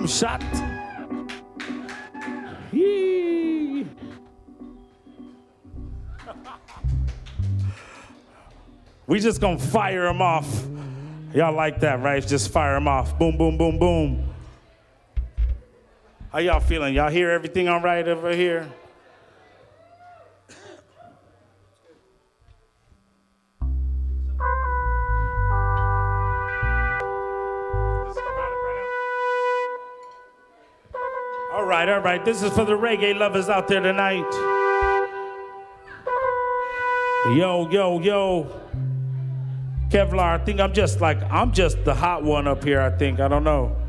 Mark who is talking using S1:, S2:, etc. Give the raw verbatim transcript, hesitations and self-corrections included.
S1: boom shot. Yee. We just gonna fire them off. Y'all like that, right? Just fire them off. Boom, boom, boom, boom. How y'all feeling? Y'all hear everything all right over here? All right, all right. This is for the reggae lovers out there tonight. Yo, yo, yo. Kevlar, I think I'm just like, I'm just the hot one up here, I think. I don't know.